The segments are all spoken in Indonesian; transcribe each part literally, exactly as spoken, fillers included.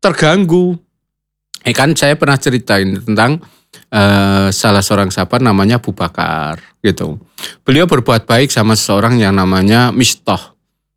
terganggu. Eh kan saya pernah ceritain tentang uh, salah seorang sahabat namanya Abu Bakar gitu. Beliau berbuat baik sama seseorang yang namanya Mistah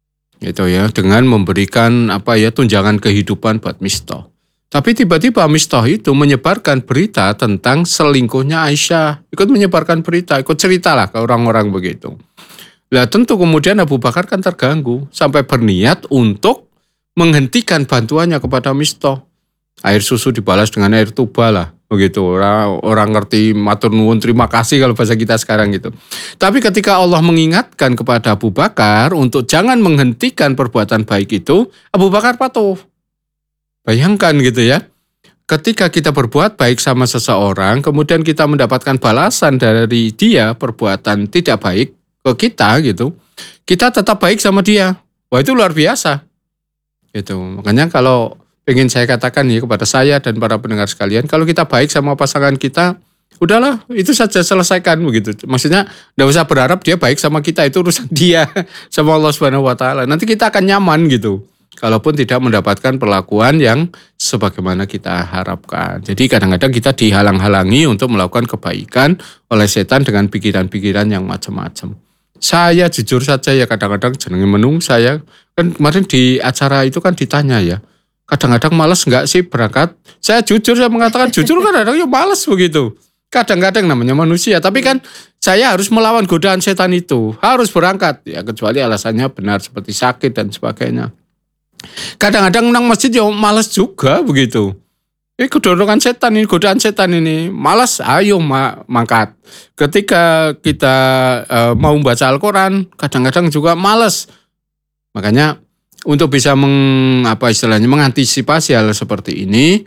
gitu ya, dengan memberikan apa ya tunjangan kehidupan buat Mistah. Tapi tiba-tiba Mistah itu menyebarkan berita tentang selingkuhnya Aisyah, ikut menyebarkan berita, ikut cerita lah ke orang-orang begitu. Nah tentu kemudian Abu Bakar kan terganggu sampai berniat untuk menghentikan bantuannya kepada Mistah. Air susu dibalas dengan air tuba lah, begitu. Orang, orang ngerti matur nuwun terima kasih kalau bahasa kita sekarang gitu. Tapi ketika Allah mengingatkan kepada Abu Bakar untuk jangan menghentikan perbuatan baik itu, Abu Bakar patuh. Bayangkan gitu ya. Ketika kita berbuat baik sama seseorang, kemudian kita mendapatkan balasan dari dia perbuatan tidak baik ke kita gitu, kita tetap baik sama dia. Wah itu luar biasa. Gitu. Makanya kalau pengen saya katakan ya kepada saya dan para pendengar sekalian, kalau kita baik sama pasangan kita, udahlah itu saja selesaikan begitu. Maksudnya enggak usah berharap dia baik sama kita, itu urusan dia sama Allah Subhanahu wa taala. Nanti kita akan nyaman gitu. Kalaupun tidak mendapatkan perlakuan yang sebagaimana kita harapkan. Jadi kadang-kadang kita dihalang-halangi untuk melakukan kebaikan oleh setan dengan pikiran-pikiran yang macam-macam. Saya jujur saja ya kadang-kadang jenenge menung saya kan kemarin di acara itu kan ditanya ya. Kadang-kadang malas enggak sih berangkat? Saya jujur, saya mengatakan jujur kadang-kadang ya malas begitu. Kadang-kadang namanya manusia. Tapi kan saya harus melawan godaan setan itu. Harus berangkat. Ya kecuali alasannya benar seperti sakit dan sebagainya. Kadang-kadang nang masjid ya malas juga begitu. Ini kedorongan setan ini, godaan setan ini. Malas, ayo ma- mangkat. Ketika kita uh, mau baca Al-Quran, kadang-kadang juga malas. Makanya untuk bisa meng, apa istilahnya mengantisipasi hal seperti ini,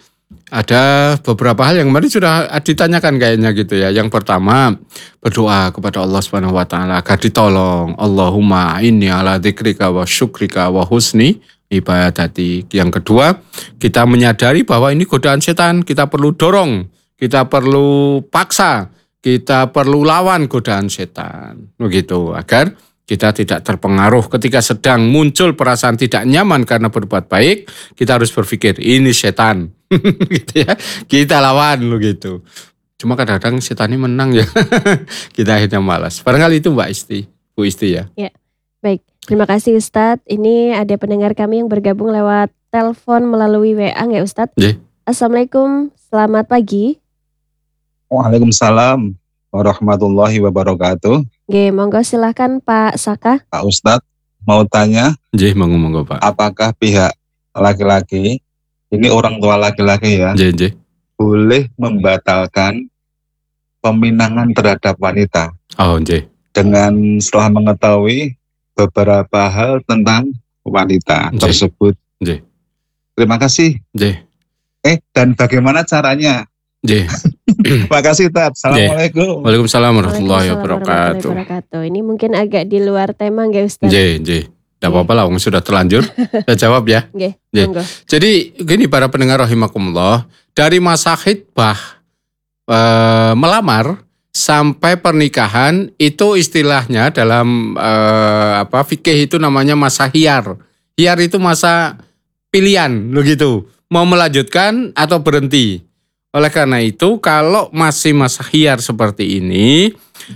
ada beberapa hal yang kemarin sudah ditanyakan kayaknya gitu ya. Yang pertama, berdoa kepada Allah Subhanahu wa taala agar ditolong. Allahumma inni ala dzikrika wa syukrika wa husni ibadati. Yang kedua, kita menyadari bahwa ini godaan setan, kita perlu dorong, kita perlu paksa, kita perlu lawan godaan setan. Begitu, agar kita tidak terpengaruh ketika sedang muncul perasaan tidak nyaman karena berbuat baik, kita harus berpikir ini setan, gitu ya. Kita lawan begitu. Cuma kadang-kadang setan ini menang ya, kita akhirnya malas. Barangkali itu Mbak Isti, Bu Isti ya. Ya, baik. Terima kasih Ustadz. Ini ada pendengar kami yang bergabung lewat telepon melalui W A ya Ustadz. Yeah. Assalamualaikum, selamat pagi. Waalaikumsalam warahmatullahi wabarakatuh. Oke, monggo silahkan Pak Saka. Pak Ustadz, mau tanya, Jih, monggo-monggo Pak. Apakah pihak laki-laki, ini orang tua laki-laki ya, Jih, jih. boleh membatalkan peminangan terhadap wanita? Oh, jih. Dengan setelah mengetahui beberapa hal tentang wanita Jih. tersebut. Jih. Terima kasih. Jih. Eh, dan bagaimana caranya? Jih. Terima kasih Tat. Assalamualaikum. Waalaikumsalam warahmatullahi Waalaikumsalam wabarakatuh. warahmatullahi wabarakatuh. Ini mungkin agak di luar tema nggak Ustaz? Jih, jih. Tidak apa-apa lah, sudah terlanjur. Saya jawab ya. Nggih, Jih. monggo. Jadi gini para pendengar rahimakumullah, dari masa khitbah e, melamar sampai pernikahan itu istilahnya dalam e, apa fikih itu namanya masa hiyar. Hiyar itu masa pilihan, begitu. Mau melanjutkan atau berhenti. Oleh karena itu, kalau masih masa hiyar seperti ini,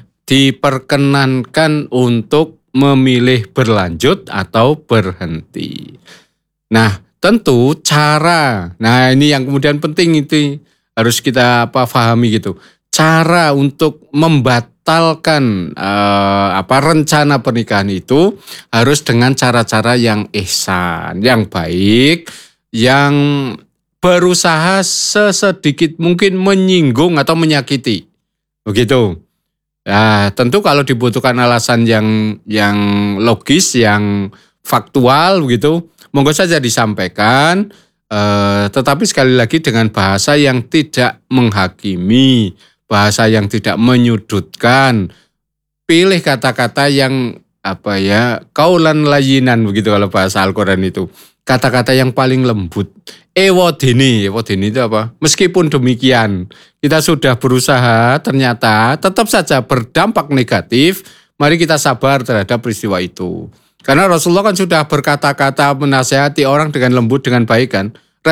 diperkenankan untuk memilih berlanjut atau berhenti. Nah, tentu cara, nah ini yang kemudian penting itu harus kita apa pahami gitu. Cara untuk membatalkan eh, apa rencana pernikahan itu harus dengan cara-cara yang ihsan, yang baik, yang berusaha sesedikit mungkin menyinggung atau menyakiti. Begitu. Ya, tentu kalau dibutuhkan alasan yang yang logis, yang faktual begitu, monggo saja disampaikan, eh, tetapi sekali lagi dengan bahasa yang tidak menghakimi, bahasa yang tidak menyudutkan. Pilih kata-kata yang apa ya, qaulan layyinan begitu kalau bahasa Al-Qur'an itu. Kata-kata yang paling lembut. Ewadini, ewadini itu apa? Meskipun demikian, kita sudah berusaha, ternyata tetap saja berdampak negatif. Mari kita sabar terhadap peristiwa itu. Karena Rasulullah kan sudah berkata-kata menasihati orang dengan lembut, dengan baik kan.